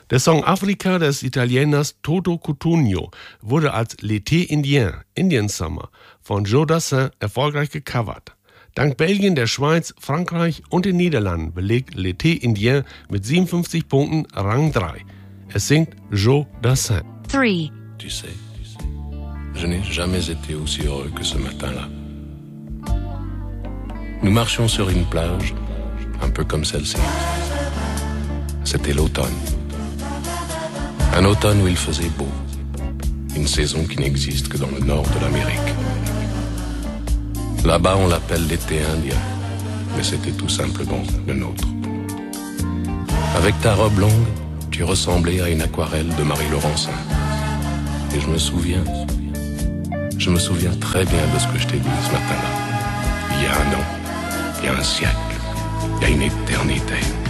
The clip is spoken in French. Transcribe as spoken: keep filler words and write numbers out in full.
Der Song Afrika des Italieners Toto Cutugno wurde als L'été indien, Indian Summer, von Joe Dassin erfolgreich gecovert. Dank Belgien, der Schweiz, Frankreich und den Niederlanden belegt L'été indien mit siebenundfünfzig Punkten Rang drei. Es singt Joe Dassin. three. Tu sais, je n'ai jamais été aussi heureux que ce matin-là. Nous marchions sur une plage, un peu comme celle-ci. C'était l'automne. Un automne où il faisait beau. Une saison qui n'existe que dans le nord de l'Amérique. Là-bas, on l'appelle l'été indien, mais c'était tout simplement le nôtre. Avec ta robe longue, tu ressemblais à une aquarelle de Marie Laurencin. Et je me souviens, je me souviens très bien de ce que je t'ai dit ce matin-là. Il y a un an, il y a un siècle, il y a une éternité.